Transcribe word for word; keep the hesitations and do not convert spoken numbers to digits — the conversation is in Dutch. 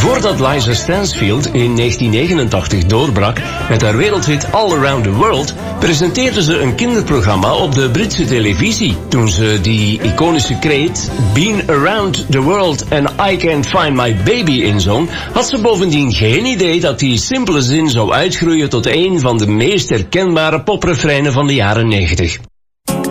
Voordat Liza Stansfield in negentien negenentachtig doorbrak met haar wereldhit All Around the World, presenteerde ze een kinderprogramma op de Britse televisie. Toen ze die iconische kreet Been Around the World and I Can't Find My Baby inzong, had ze bovendien geen idee dat die simpele zin zou uitgroeien tot een van de meest herkenbare poprefreinen van de jaren negentig.